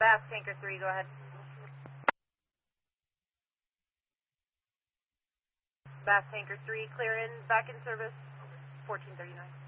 Bass Tanker 3, go ahead. Bass Tanker 3, clear in, back in service, 1439.